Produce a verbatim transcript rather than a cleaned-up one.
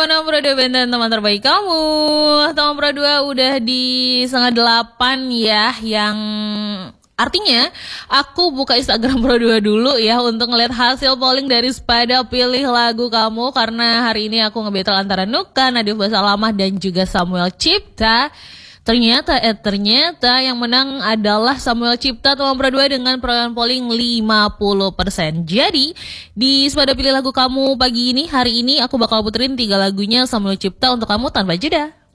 nomor dua benteng teman terbaik kamu. Nomor dua udah di setengah delapan ya, yang artinya aku buka Instagram Pro dua dulu ya untuk ngeliat hasil polling dari Spada pilih lagu kamu, karena hari ini aku nge-battle antara Nuka, Nadif Basalamah dan juga Samuel Cipta. Ternyata eh ternyata yang menang adalah Samuel Cipta nomor dua dengan perolehan polling lima puluh persen. Jadi di Spada pilih lagu kamu pagi ini, hari ini aku bakal puterin tiga lagunya Samuel Cipta untuk kamu tanpa jeda.